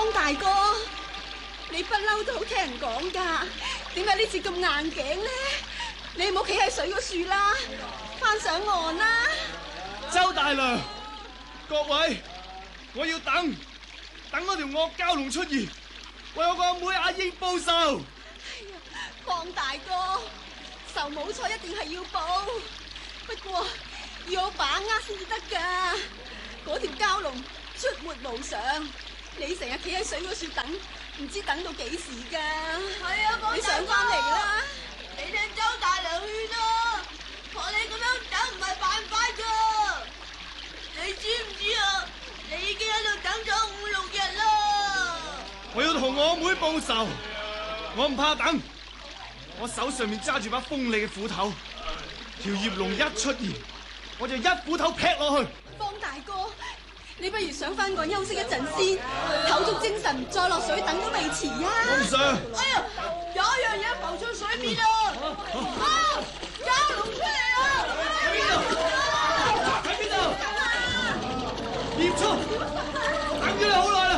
方大哥，你不嬲都好聽人講噶，點解呢次咁硬頸咧？你唔好企喺水個樹啦，翻上岸啦！ 周大娘，各位，我要等嗰條惡蛟龍出現，為我個阿妹阿英報仇。 方大哥，仇冇錯，一定係要報，不過要有把握先至得噶。嗰條蛟龍出沒無常，你成日企喺水嗰處等，唔知等到幾時噶。 係啊， 你上翻嚟啦！ 你聽周大娘勸啊，學你咁樣等唔係辦法噶。你知唔知啊？你已經喺度等咗5、6日啦。 我要同我阿妹報仇，我唔怕等。我手上面揸住把鋒利嘅斧頭，條葉龍一出現，我就一斧頭劈落去。 方大哥，你不如上翻岸休息一陣先，唞足精神再落水等都未遲啊！ 我唔上。 哎呀，有一樣嘢浮出水面啊！蛟龍出嚟啊！ 喺邊度？喺邊度？葉冲，等咗你好耐啦！